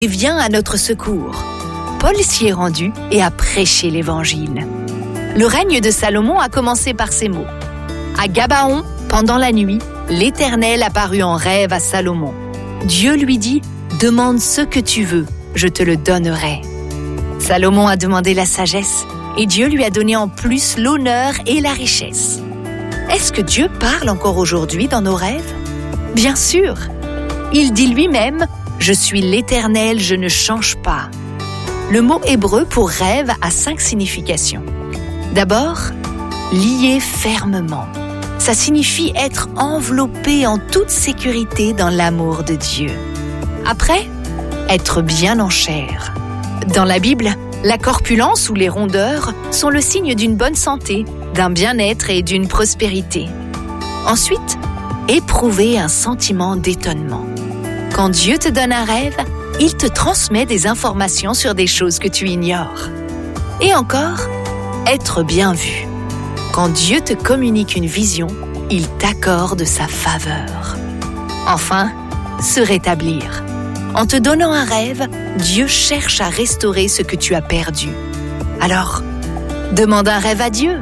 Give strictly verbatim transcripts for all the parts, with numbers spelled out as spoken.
vient à notre secours. Paul s'y est rendu et a prêché l'Évangile. Le règne de Salomon a commencé par ces mots. À Gabaon, pendant la nuit, l'Éternel apparut en rêve à Salomon. Dieu lui dit « Demande ce que tu veux, je te le donnerai. » Salomon a demandé la sagesse et Dieu lui a donné en plus l'honneur et la richesse. Est-ce que Dieu parle encore aujourd'hui dans nos rêves? Bien sûr. Il dit lui-même « Je suis l'Éternel, je ne change pas ». Le mot hébreu pour rêve a cinq significations. D'abord, lié fermement. Ça signifie être enveloppé en toute sécurité dans l'amour de Dieu. Après, être bien en chair. Dans la Bible, la corpulence ou les rondeurs sont le signe d'une bonne santé, d'un bien-être et d'une prospérité. Ensuite, éprouver un sentiment d'étonnement. Quand Dieu te donne un rêve, il te transmet des informations sur des choses que tu ignores. Et encore, être bien vu. Quand Dieu te communique une vision, il t'accorde sa faveur. Enfin, se rétablir. En te donnant un rêve, Dieu cherche à restaurer ce que tu as perdu. Alors, demande un rêve à Dieu.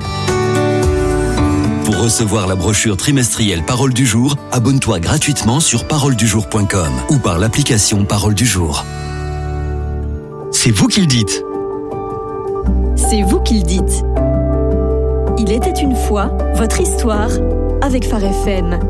Pour recevoir la brochure trimestrielle Parole du jour, abonne-toi gratuitement sur parole du jour point com ou par l'application Parole du jour. C'est vous qui le dites. C'est vous qui le dites. Il était une fois votre histoire avec Phare F M.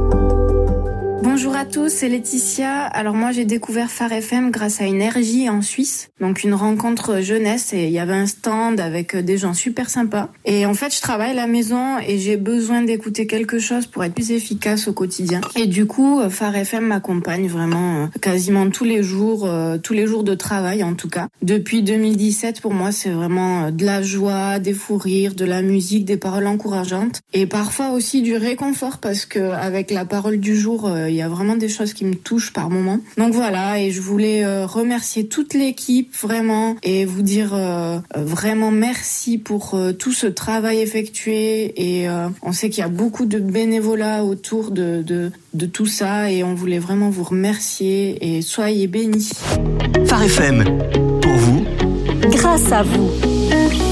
Bonjour à tous, c'est Laetitia. Alors moi j'ai découvert Phare F M grâce à une R J en Suisse, donc une rencontre jeunesse, et il y avait un stand avec des gens super sympas. Et en fait je travaille à la maison et j'ai besoin d'écouter quelque chose pour être plus efficace au quotidien. Et du coup Phare F M m'accompagne vraiment quasiment tous les jours, euh, tous les jours de travail en tout cas. Depuis deux mille dix-sept pour moi c'est vraiment de la joie, des fous rires, de la musique, des paroles encourageantes et parfois aussi du réconfort parce que avec la parole du jour euh, il y a vraiment des choses qui me touchent par moments. Donc voilà, et je voulais euh, remercier toute l'équipe vraiment et vous dire euh, vraiment merci pour euh, tout ce travail effectué et euh, on sait qu'il y a beaucoup de bénévolat autour de, de, de tout ça et on voulait vraiment vous remercier et soyez bénis. Phare F M, pour vous, grâce à vous.